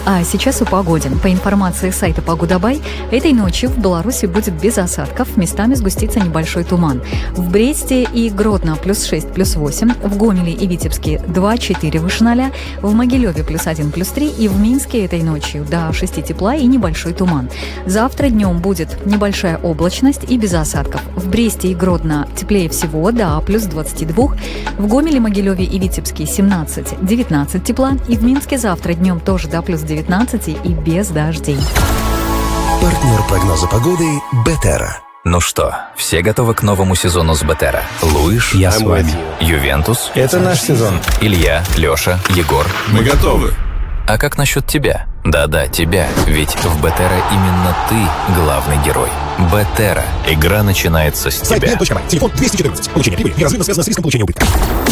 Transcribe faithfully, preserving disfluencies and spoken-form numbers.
А сейчас о погоде. По информации сайта Погодабай, этой ночью в Беларуси будет без осадков, местами сгустится небольшой туман. В Бресте и Гродно плюс шесть, плюс восемь, в Гомеле и Витебске два-четыре выше ноля, в Могилеве плюс один, плюс три и в Минске этой ночью до шести тепла и небольшой туман. Завтра днем будет небольшая облачность и без осадков. В Бресте и Гродно теплее всего до плюс двадцати двух, в Гомеле, Могилеве и Витебске семнадцать-девятнадцать тепла и в Минске завтра днем тоже до плюс девятнадцати и без дождей. Партнер прогноза погоды Бетера. Ну что, все готовы к новому сезону с Бетера? Луиш, я с вами. Ювентус, это наш сезон. Илья, Леша, Егор. Мы готовы. А как насчет тебя? Да-да, тебя. Ведь в Бетера именно ты главный герой. Бетера. Игра начинается с тебя. Сайт Телефон двести четырнадцать. Получение прибыли неразрывно связано с риском получения убытка.